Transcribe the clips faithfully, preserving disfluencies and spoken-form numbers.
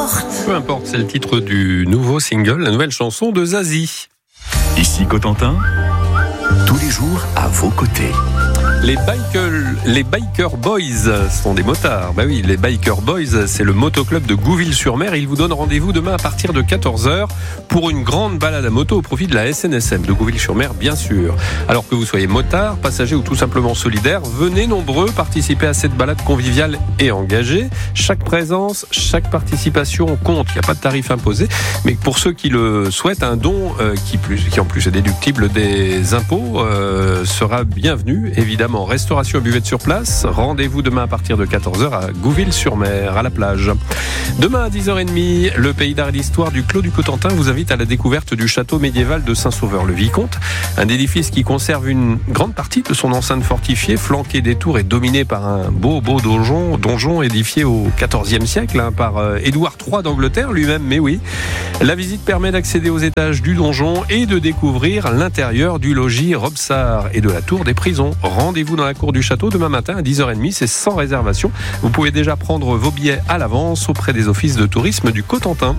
importe. Peu importe, c'est le titre du nouveau single, la nouvelle chanson de Zazie. Ici Cotentin, tous les jours à vos côtés. Les biker, les Biker Boys sont des motards. Bah oui, les Biker Boys, c'est le motoclub de Gouville-sur-Mer. Ils vous donnent rendez-vous demain à partir de quatorze heures pour une grande balade à moto au profit de la S N S M de Gouville-sur-Mer, bien sûr. Alors que vous soyez motard, passager ou tout simplement solidaire, venez nombreux participer à cette balade conviviale et engagée. Chaque présence, chaque participation compte. Il n'y a pas de tarif imposé. Mais pour ceux qui le souhaitent, un don euh, qui, plus, qui en plus est déductible des impôts euh, sera bienvenu, évidemment. Restauration et buvette sur place. Rendez-vous demain à partir de quatorze heures à Gouville-sur-Mer, à la plage. Demain à dix heures trente, le Pays d'art et d'histoire du Clos du Cotentin vous invite à la découverte du château médiéval de Saint-Sauveur-le-Vicomte. Un édifice qui conserve une grande partie de son enceinte fortifiée, flanqué des tours et dominé par un beau, beau donjon, donjon édifié au quatorzième siècle hein, par euh, Édouard trois d'Angleterre lui-même, mais oui. La visite permet d'accéder aux étages du donjon et de découvrir l'intérieur du logis Robsart et de la tour des prisons. Rendez-vous dans la cour du château demain matin à dix heures trente, c'est sans réservation. Vous pouvez déjà prendre vos billets à l'avance auprès des offices de tourisme du Cotentin.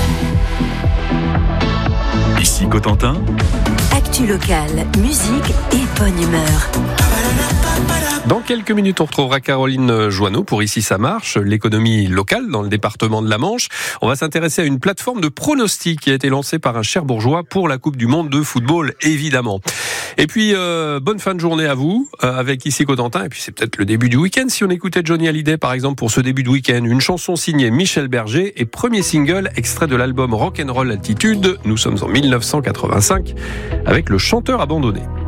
Ici Cotentin, Actu locale, musique et bonne humeur. Dans quelques minutes, on retrouvera Caroline Joanneau pour Ici ça marche, l'économie locale dans le département de la Manche. On va s'intéresser à une plateforme de pronostics qui a été lancée par un Cherbourgeois pour la Coupe du Monde de football, évidemment. Et puis, euh, bonne fin de journée à vous, euh, avec Ici Cotentin. Et puis, c'est peut-être le début du week-end. Si on écoutait Johnny Hallyday, par exemple, pour ce début de week-end, une chanson signée Michel Berger et premier single, extrait de l'album Rock'n'Roll Altitude. Nous sommes en mille neuf cent quatre-vingt-cinq avec Le Chanteur Abandonné.